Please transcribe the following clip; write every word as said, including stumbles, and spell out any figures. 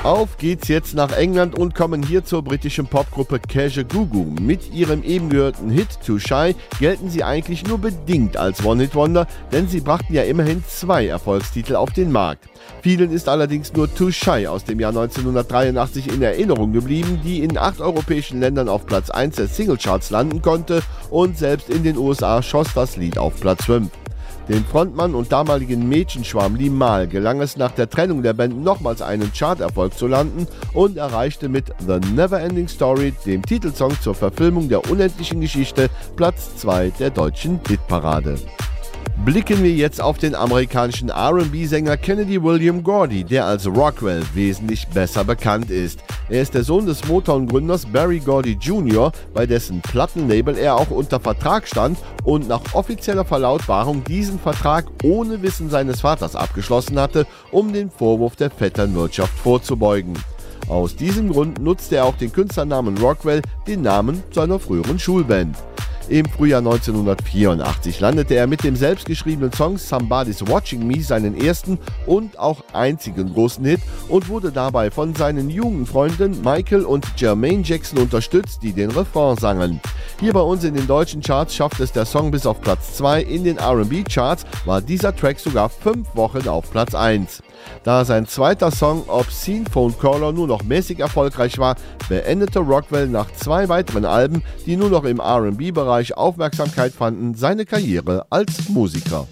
Auf geht's jetzt nach England und kommen hier zur britischen Popgruppe Kajagoogoo. Mit ihrem eben gehörten Hit Too Shy gelten sie eigentlich nur bedingt als One-Hit-Wonder, denn sie brachten ja immerhin zwei Erfolgstitel auf den Markt. Vielen ist allerdings nur Too Shy aus dem Jahr neunzehnhundertdreiundachtzig in Erinnerung geblieben, die in acht europäischen Ländern auf Platz eins der Singlecharts landen konnte, und selbst in den U S A schoss das Lied auf Platz fünf. Dem Frontmann und damaligen Mädchenschwarm Lee Mal gelang es nach der Trennung der Band nochmals einen Charterfolg zu landen und erreichte mit The Neverending Story, dem Titelsong zur Verfilmung der unendlichen Geschichte, Platz zwei der deutschen Hitparade. Blicken wir jetzt auf den amerikanischen R und B-Sänger Kennedy William Gordy, der als Rockwell wesentlich besser bekannt ist. Er ist der Sohn des Motown-Gründers Berry Gordy Junior, bei dessen Plattenlabel er auch unter Vertrag stand und nach offizieller Verlautbarung diesen Vertrag ohne Wissen seines Vaters abgeschlossen hatte, um den Vorwurf der Vetternwirtschaft vorzubeugen. Aus diesem Grund nutzte er auch den Künstlernamen Rockwell, den Namen seiner früheren Schulband. Im Frühjahr neunzehnhundertvierundachtzig landete er mit dem selbstgeschriebenen Song Somebody's Watching Me seinen ersten und auch einzigen großen Hit und wurde dabei von seinen Jugendfreunden Michael und Jermaine Jackson unterstützt, die den Refrain sangen. Hier bei uns in den deutschen Charts schaffte es der Song bis auf Platz zwei, in den R und B-Charts war dieser Track sogar fünf Wochen auf Platz eins. Da sein zweiter Song Obscene Phone Caller nur noch mäßig erfolgreich war, beendete Rockwell nach zwei weiteren Alben, die nur noch im R und B-Bereich Aufmerksamkeit fanden, seine Karriere als Musiker.